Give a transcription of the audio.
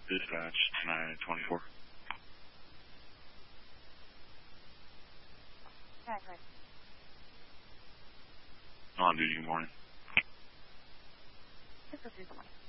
Dispatch 924. Okay. On duty morning. Just go through the morning.